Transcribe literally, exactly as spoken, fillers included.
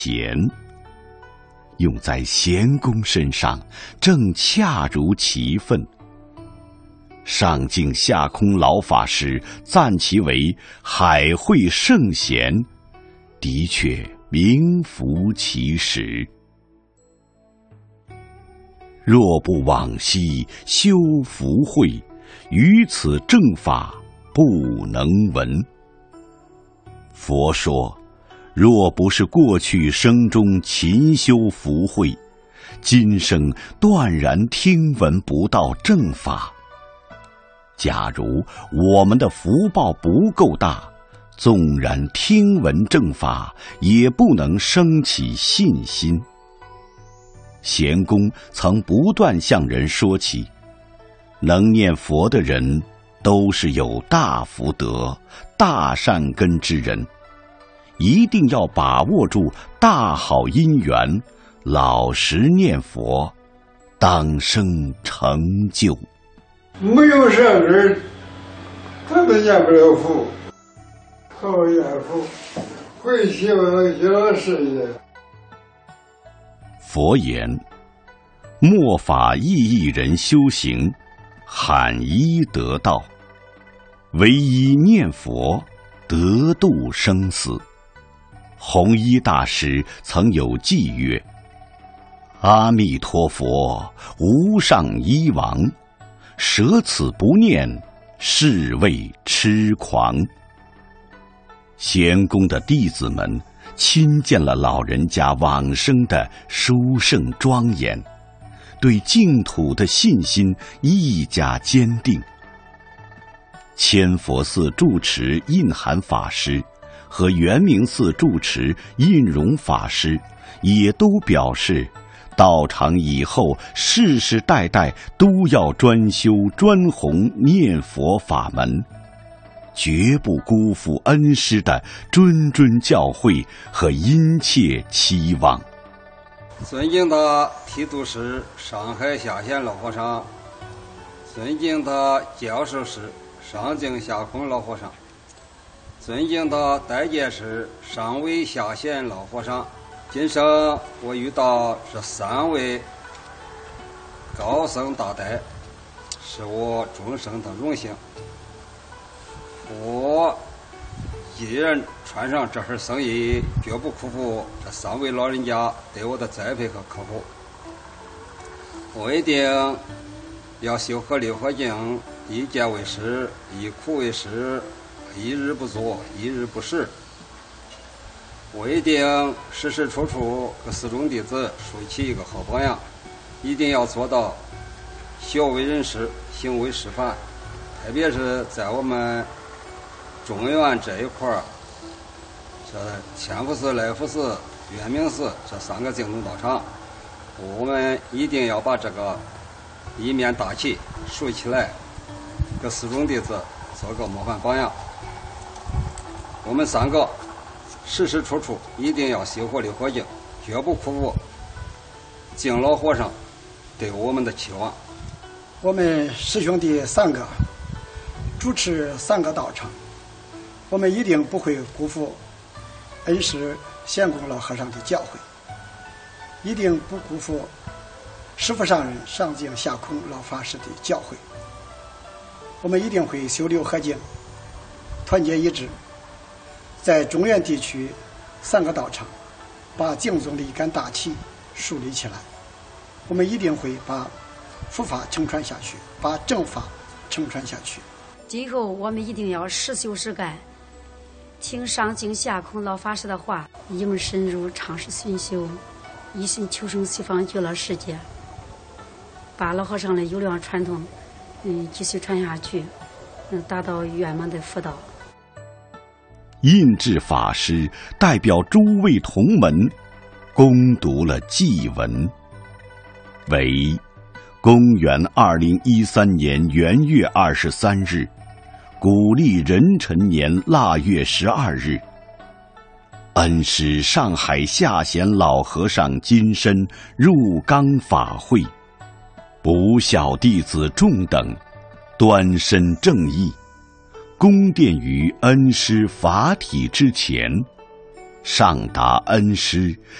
贤，用在贤公身上，正恰如其分。上敬下空老法师赞其为海会圣贤，的确名副其实。若不往昔修福慧，于此正法不能闻。佛说，若不是过去生中勤修福慧，今生断然听闻不到正法。假如我们的福报不够大，纵然听闻正法，也不能升起信心。贤公曾不断向人说起，能念佛的人都是有大福德、大善根之人，一定要把握住大好因缘，老实念佛，当生成就。 没有善根，他都念不了佛。好念佛，会希望小事业。 佛言：末法意义人修行，罕一得道。唯一念佛，得度生死。弘一大师曾有偈曰：阿弥陀佛，无上医王，舍此不念，是谓痴狂。贤公的弟子们亲见了老人家往生的殊胜庄严，对净土的信心愈加坚定。千佛寺住持印涵法师和圆明寺住持印容法师也都表示，道场以后世世代代都要专修专弘念佛法门，绝不辜负恩师的谆谆教诲和殷切期望。 尊敬的提督师上海下县老和尚，尊敬的教授师上敬下空老和尚，尊敬的代监师上位下县老和尚，今生我遇到这三位高僧大德，是我终生的荣幸。我一人穿上这身僧衣，绝不辜负这三位老人家对我的栽培和呵护。我一定要修合六合敬，一见为实，一苦为实，一日不作，一日不食。我一定时时处处给四众弟子树起一个好榜样，一定要做到孝为人师，行为示范。特别是在我们中原这一块儿，这千福寺、来福寺、圆明寺这三个净土道场，我们一定要把这个一面大旗竖起来，给四众弟子做个模范榜样。我们三个时时处处一定要修活六合敬，绝不辜负敬老和尚对我们的期望。 我们师兄弟三个主持三个道场，我们一定不会辜负恩师贤公老和尚的教诲，一定不辜负师父上人上敬下空老法师的教诲。我们一定会修六合敬，团结一致，在中原地区三个道场把净宗的一杆大旗树立起来。我们一定会把佛法承传下去，把正法承传下去。 今后我们一定要实修实干，听上敬下空老法师的话，应深入尝试熏修，一心求生西方极乐世界，把老和尚的优良传统嗯继续传下去，嗯达到圆满的佛道。 印智法师代表诸位同门恭读了祭文，为公元二零一三年元月二十三日，古历壬辰年腊月十二日，恩师上海下贤老和尚金身入冈法会，不孝弟子众等端身正义，恭奠于恩师法体之前， 上达恩师，